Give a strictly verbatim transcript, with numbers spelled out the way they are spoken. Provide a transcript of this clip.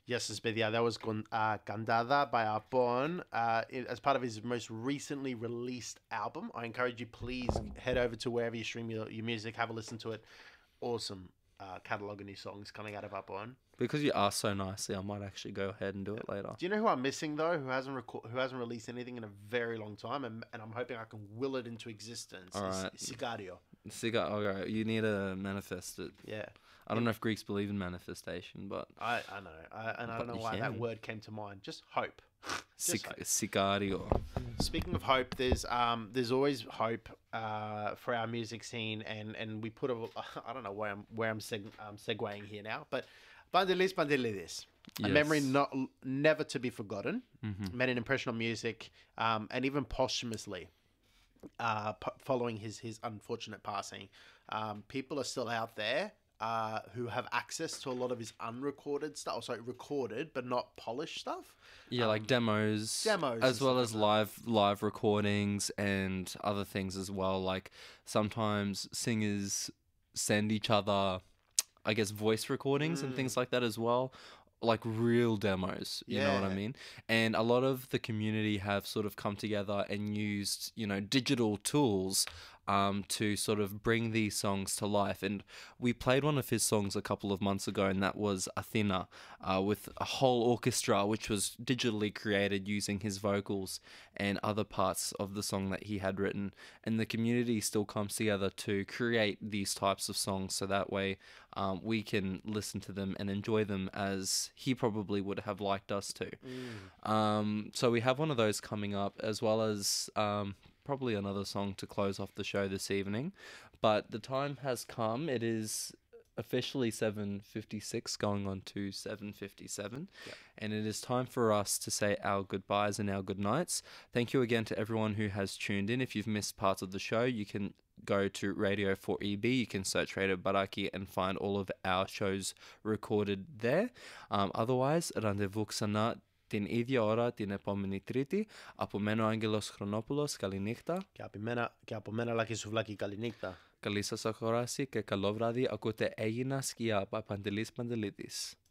Yes, Espedia. That was con- uh, Candada by Arpon uh, i- as part of his most recently released album. I encourage you, please head over to wherever you stream your, your music, have a listen to it. Awesome uh, catalog of new songs coming out of Arpon. Because you asked so nicely, I might actually go ahead and do it later. Do you know who I'm missing though? Who hasn't reco- who hasn't released anything in a very long time, and, and I'm hoping I can will it into existence. All Is right. Sicario. Cigar. Okay, you need to manifest it. Yeah, I don't know if Greeks believe in manifestation, but I I know, I, and I But don't know you why that can. word came to mind. Just hope. Just Sic- hope. Sicario. Speaking of hope, there's um there's always hope uh for our music scene, and and we put a I don't know where I'm where I'm seg- um, segueing here now, but Bandelis Bandelidis, a memory Yes. not never to be forgotten, Mm-hmm. made an impression on music, um and even posthumously, uh p- following his his unfortunate passing, um people are still out there. Uh, who have access to a lot of his unrecorded stuff, sorry, recorded but not polished stuff. Yeah, Um, like demos, demos as and well stuff as like that. live live recordings and other things as well. Like sometimes singers send each other, I guess, voice recordings and Mm. things like that as well. Like real demos, you know what I Yeah. mean? And a lot of the community have sort of come together and used, you know, digital tools um, to sort of bring these songs to life. And we played one of his songs a couple of months ago, and that was Athena, uh, with a whole orchestra, which was digitally created using his vocals and other parts of the song that he had written. And the community still comes together to create these types of songs so that way um, we can listen to them and enjoy them as he probably would have liked us to. Mm. Um, so we have one of those coming up, as well as um, probably another song to close off the show this evening. But the time has come. It is officially seven fifty-six going on to seven fifty-seven, Yep. and it is time for us to say our goodbyes and our good nights. Thank you again to everyone who has tuned in. If you've missed parts of the show, you can go to Radio four E B. You can search Radio Baraki and find all of our shows recorded there. Um, otherwise, rendezvous ξανά την ίδια ώρα την επόμενη Τρίτη. Από μένα ο Άγγελος Χρονόπουλος. Καληνύχτα. Και από μένα, και από μένα Λάκη Σουβλάκη, καληνύχτα. Καλή σας ακρόαση και καλό βράδυ. Ακούτε Έγινα σκιά από Παντελής Παντελίδης.